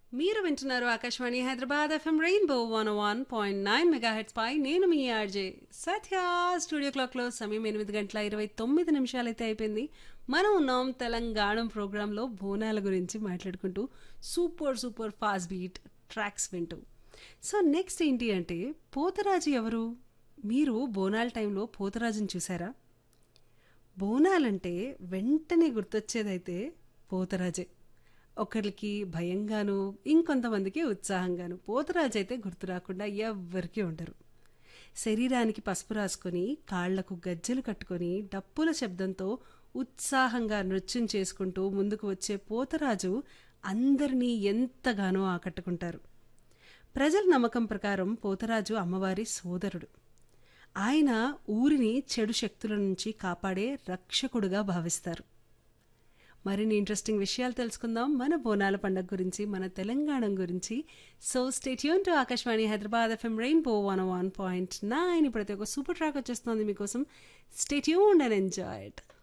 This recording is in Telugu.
మీరు వింటున్నారు Akashvani Hyderabad FM rainbow 101.9 megahertz పై నేను మీ ఆర్జే సత్య. స్టూడియో క్లాక్లో సమయం 8:29 అయితే అయిపోయింది. మనం ఉన్నాం తెలంగాణ ప్రోగ్రాంలో బోనాల గురించి మాట్లాడుకుంటూ super super fast beat tracks వింటూ. సో నెక్స్ట్ ఏంటి అంటే పోతరాజు ఎవరు? మీరు బోనాల టైంలో పోతరాజుని చూసారా? బోనాలంటే వెంటనే గుర్తొచ్చేదైతే పోతరాజే. ఒకరికి భయంగాను, ఇంకొంతమందికి ఉత్సాహంగాను. పోతరాజు అయితే గుర్తు రాకుండా ఎవ్వరికీ ఉండరు. శరీరానికి పసుపు రాసుకొని, కాళ్లకు గజ్జెలు కట్టుకొని, డప్పుల శబ్దంతో ఉత్సాహంగా నృత్యం చేసుకుంటూ ముందుకు వచ్చే పోతరాజు అందరినీ ఎంతగానో ఆకట్టుకుంటారు. ప్రజల నమ్మకం ప్రకారం పోతరాజు అమ్మవారి సోదరుడు. ఆయన ఊరిని చెడు శక్తుల నుంచి కాపాడే రక్షకుడుగా భావిస్తారు. మరిన్ని ఇంట్రెస్టింగ్ విషయాలు తెలుసుకుందాం మన బోనాల పండుగ గురించి, మన తెలంగాణ గురించి. So stay tune to Akashvani Hyderabad FM rainbow 101.9. ఇప్పుడైతే ఒక సూపర్ ట్రాక్ వచ్చేస్తుంది మీకోసం. Stay tuned and enjoy it.